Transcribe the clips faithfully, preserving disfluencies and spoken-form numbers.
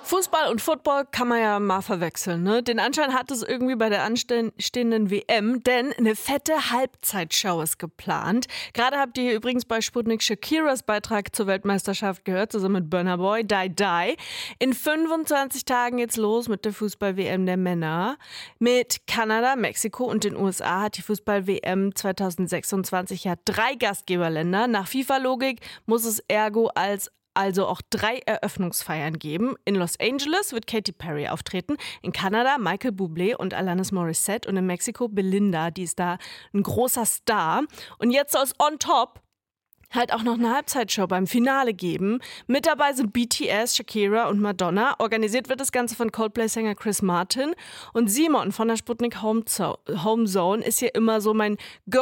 Fußball und Football kann man ja mal verwechseln, ne? Den Anschein hat es irgendwie bei der anstehenden W M, denn eine fette Halbzeitshow ist geplant. Gerade habt ihr übrigens bei Sputnik Shakiras Beitrag zur Weltmeisterschaft gehört, zusammen mit Burna Boy, Die Die. In fünfundzwanzig Tagen geht's los mit der Fußball-W M der Männer. Mit Kanada, Mexiko und den U S A hat die Fußball-W M zweitausendsechsundzwanzig ja drei Gastgeberländer. Nach FIFA-Logik muss es ergo als also auch drei Eröffnungsfeiern geben. In Los Angeles wird Katy Perry auftreten, in Kanada Michael Bublé und Alanis Morissette und in Mexiko Belinda, die ist da ein großer Star. Und jetzt soll es on top halt auch noch eine Halbzeitshow beim Finale geben. Mit dabei sind B T S, Shakira und Madonna. Organisiert wird das Ganze von Coldplay-Sänger Chris Martin. Und Simon von der Sputnik Homezone ist hier immer so mein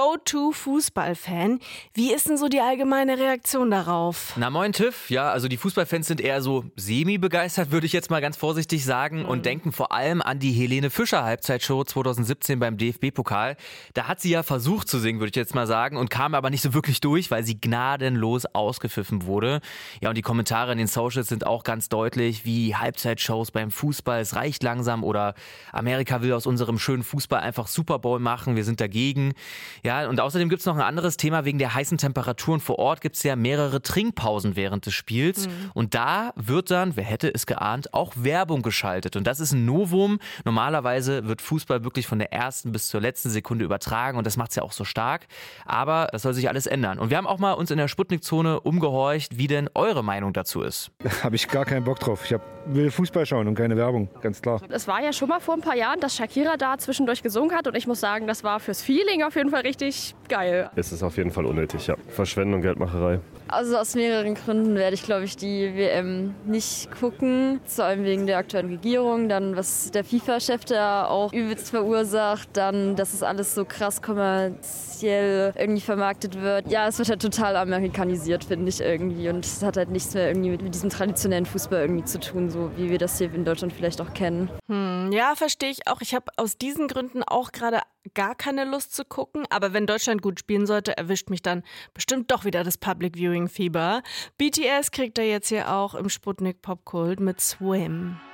Go-To-Fußball-Fan. Wie ist denn so die allgemeine Reaktion darauf? Na moin Tiff, ja, also die Fußballfans sind eher so semi-begeistert, würde ich jetzt mal ganz vorsichtig sagen, mhm. und denken vor allem an die Helene Fischer Halbzeitshow zweitausendsiebzehn beim D F B-Pokal. Da hat sie ja versucht zu singen, würde ich jetzt mal sagen, und kam aber nicht so wirklich durch, weil sie gnadenlos ausgepfiffen wurde. Ja, und die Kommentare in den Socials sind auch ganz deutlich, wie Halbzeitshows beim Fußball, es reicht langsam, oder Amerika will aus unserem schönen Fußball einfach Super Bowl machen, wir sind dagegen. Ja, und außerdem gibt es noch ein anderes Thema, wegen der heißen Temperaturen vor Ort gibt es ja mehrere Trinkpausen während des Spiels, mhm. und da wird dann, wer hätte es geahnt, auch Werbung geschaltet, und das ist ein Novum. Normalerweise wird Fußball wirklich von der ersten bis zur letzten Sekunde übertragen, und das macht es ja auch so stark, aber das soll sich alles ändern. Und wir haben auch mal uns in der Sputnik-Zone umgehorcht, wie denn eure Meinung dazu ist. Habe ich gar keinen Bock drauf. Ich hab, will Fußball schauen und keine Werbung, ganz klar. Es war ja schon mal vor ein paar Jahren, dass Shakira da zwischendurch gesungen hat, und ich muss sagen, das war fürs Feeling auf jeden Fall richtig geil. Es ist auf jeden Fall unnötig, ja. Verschwendung, Geldmacherei. Also aus mehreren Gründen werde ich, glaube ich, die W M nicht gucken. Vor allem wegen der aktuellen Regierung, dann was der FIFA-Chef da auch übelst verursacht, dann, dass es alles so krass kommerziell irgendwie vermarktet wird. Ja, es wird halt total amerikanisiert, finde ich irgendwie, und es hat halt nichts mehr irgendwie mit, mit diesem traditionellen Fußball irgendwie zu tun, so wie wir das hier in Deutschland vielleicht auch kennen. Hm, ja, verstehe ich auch. Ich habe aus diesen Gründen auch gerade gar keine Lust zu gucken, aber wenn Deutschland gut spielen sollte, erwischt mich dann bestimmt doch wieder das Public Viewing Fieber. B T S kriegt er jetzt hier auch im Sputnik Popkult mit Swim.